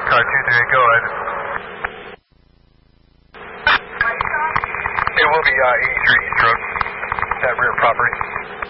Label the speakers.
Speaker 1: Car 238, go ahead. It will be 83 East Road, that rear property.